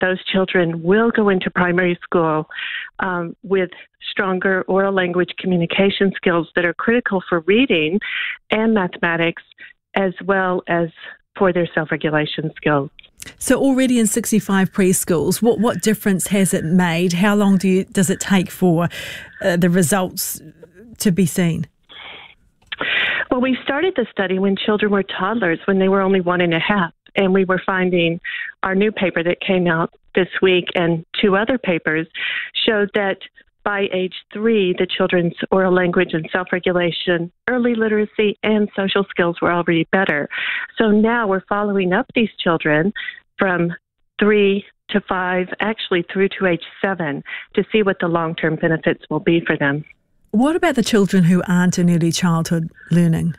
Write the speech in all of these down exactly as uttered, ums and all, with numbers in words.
those children will go into primary school um, with stronger oral language communication skills that are critical for reading and mathematics, as well as for their self-regulation skills. So already in sixty-five preschools, what, what difference has it made? How long do you, does it take for uh, the results to be seen? Well, we started the study when children were toddlers, when they were only one and a half. And we were finding our new paper that came out this week and two other papers showed that by age three, the children's oral language and self-regulation, early literacy, and social skills were already better. So now we're following up these children from three to five, actually through to age seven, to see what the long-term benefits will be for them. What about the children who aren't in early childhood learning?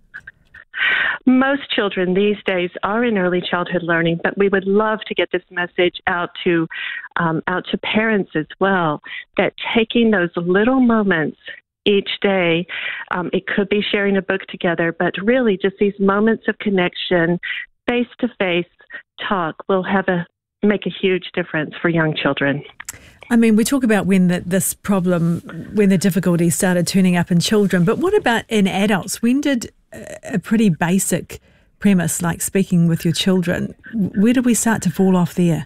Most children these days are in early childhood learning, but we would love to get this message out to um, out to parents as well, that taking those little moments each day, um, it could be sharing a book together, but really just these moments of connection, face-to-face talk will have a make a huge difference for young children. I mean, we talk about when the, this problem, when the difficulties started turning up in children, but what about in adults? When did a pretty basic premise like speaking with your children, where did we start to fall off there?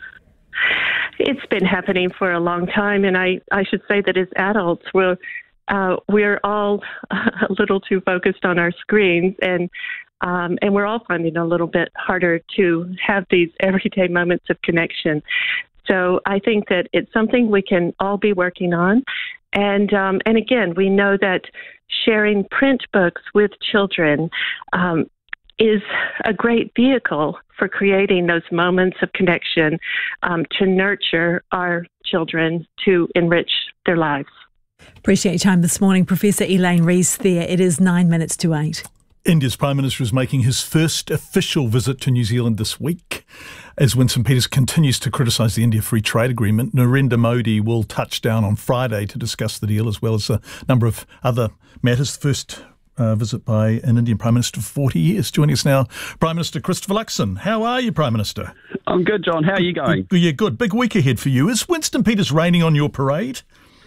It's been happening for a long time, and I, I should say that as adults, we're, uh, we're all a little too focused on our screens, and Um, and we're all finding it a little bit harder to have these everyday moments of connection. So I think that it's something we can all be working on. And um, and again, we know that sharing print books with children um, is a great vehicle for creating those moments of connection um, to nurture our children to enrich their lives. Appreciate your time this morning, Professor Elaine Rees there. It is nine minutes to eight. India's Prime Minister is making his first official visit to New Zealand this week. As Winston Peters continues to criticise the India Free Trade Agreement, Narendra Modi will touch down on Friday to discuss the deal as well as a number of other matters. The first uh, visit by an Indian Prime Minister for forty years. Joining us now, Prime Minister Christopher Luxon. How are you, Prime Minister? I'm good, John. How are you going? Yeah, good. Big week ahead for you. Is Winston Peters raining on your parade?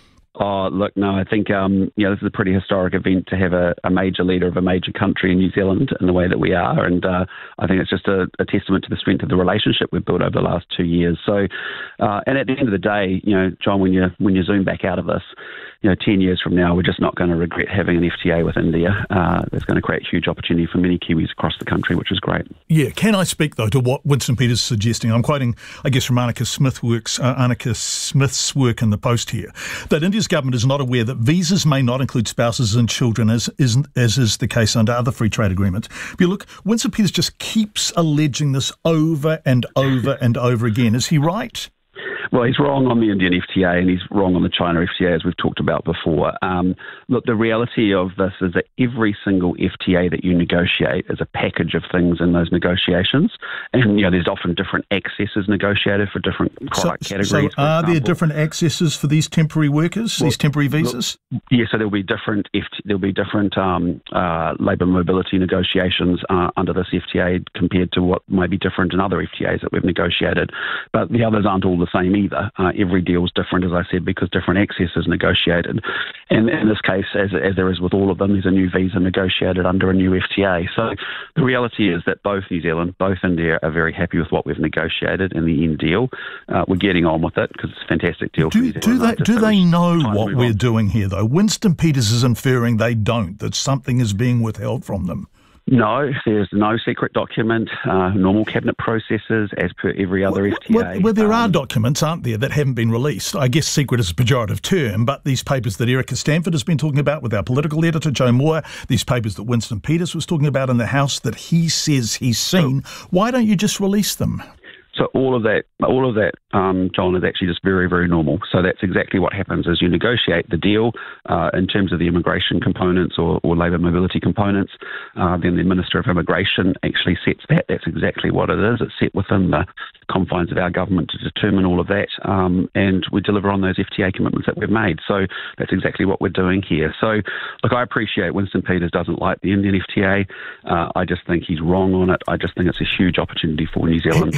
Oh, look, no, I think, um, you know, this is a pretty historic event to have a, a major leader of a major country in New Zealand in the way that we are. And uh, I think it's just a, a testament to the strength of the relationship we've built over the last two years. So, uh, and at the end of the day, you know, John, when you when you zoom back out of this, you know, ten years from now, we're just not going to regret having an F T A with India. Uh, that's going to create huge opportunity for many Kiwis across the country, which is great. Yeah. Can I speak, though, to what Winston Peters is suggesting? I'm quoting, I guess, from Annika Smith works, uh, Annika Smith's work in the Post here, that India's government is not aware that visas may not include spouses and children, as is, as is the case under other free trade agreements. But you look, Winston Peters just keeps alleging this over and over and over again. Is he right? Well, he's wrong on the Indian F T A and he's wrong on the China F T A, as we've talked about before. Um, look, the reality of this is that every single F T A that you negotiate is a package of things in those negotiations. And, you know, there's often different accesses negotiated for different product so, categories. So are there different accesses for these temporary workers, well, these temporary visas? Look, yeah, so there'll be different F T, there'll be different um, uh, labour mobility negotiations uh, under this F T A compared to what might be different in other F T As that we've negotiated. But the others aren't all the same either. Uh, every deal is different, as I said, because different access is negotiated. And in this case, as, as there is with all of them, there's a new visa negotiated under a new F T A. So the reality is that both New Zealand, both India are very happy with what we've negotiated in the end deal. Uh, we're getting on with it because it's a fantastic deal do, for New Zealand. Do they, do they know what we're on. doing here, though? Winston Peters is inferring they don't, that something is being withheld from them. No, there's no secret document, uh, normal cabinet processes as per every other well, F T A. Well, well there um, are documents, aren't there, that haven't been released. I guess secret is a pejorative term, but these papers that Erica Stanford has been talking about with our political editor, Joe Moore, these papers that Winston Peters was talking about in the House that he says he's seen, why don't you just release them? So all of that, all of that, um, John, is actually just very, very normal. So that's exactly what happens is you negotiate the deal uh, in terms of the immigration components or, or labour mobility components. Uh, then the Minister of Immigration actually sets that. That's exactly what it is. It's set within the confines of our government to determine all of that. Um, and we deliver on those F T A commitments that we've made. So that's exactly what we're doing here. So, look, I appreciate Winston Peters doesn't like the Indian F T A. Uh, I just think he's wrong on it. I just think it's a huge opportunity for New Zealand. He, and, he,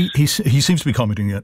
he, he he seems to be commenting that